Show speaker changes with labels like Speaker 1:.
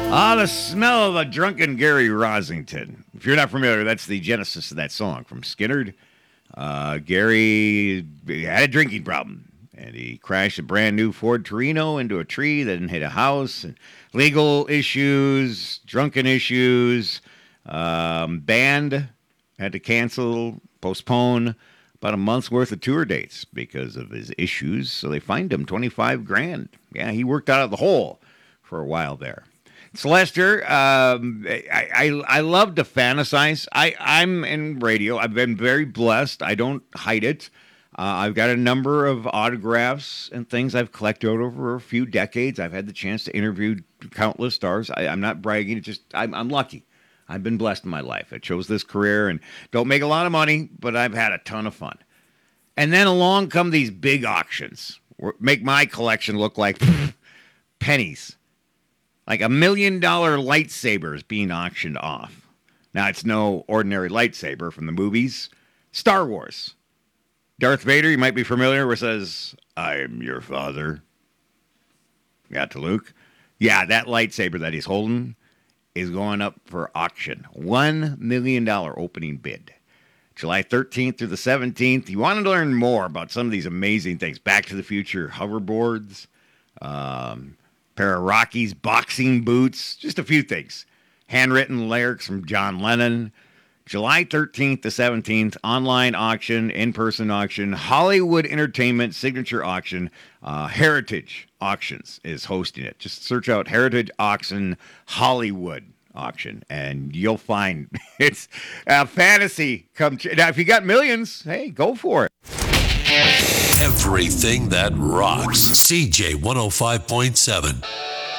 Speaker 1: Ah, the smell of a drunken Gary Rosington. If you're not familiar, that's the genesis of that song from Skynyrd. Gary had a drinking problem, and he crashed a brand new Ford Torino into a tree, then hit a house. And legal issues, drunken issues. Band had to cancel, postpone about a month's worth of tour dates because of his issues. So they fined him 25 grand. Yeah, he worked out of the hole for a while there. Celester, I love to fantasize. I'm in radio. I've been very blessed. I don't hide it. I've got a number of autographs and things I've collected over a few decades. I've had the chance to interview countless stars. I'm not bragging. It's just I'm lucky. I've been blessed in my life. I chose this career and don't make a lot of money, but I've had a ton of fun. And then along come these big auctions. Make my collection look like pennies. Like $1 million lightsabers being auctioned off. Now, it's no ordinary lightsaber from the movies. Star Wars. Darth Vader, you might be familiar, where it says, "I'm your father." Yeah, to Luke. Yeah, that lightsaber that he's holding is going up for auction. $1 million opening bid. July 13th through the 17th. You want to learn more about some of these amazing things. Back to the Future hoverboards. Pair of Rockies boxing boots, just a few things. Handwritten lyrics from John Lennon. July 13th to 17th, online auction, in-person auction, Hollywood Entertainment signature auction. Heritage Auctions is hosting it. Just search out Heritage Auction Hollywood Auction, and you'll find it's a fantasy come true. Now, if you got millions, hey, go for it.
Speaker 2: Everything that rocks. CJ 105.7.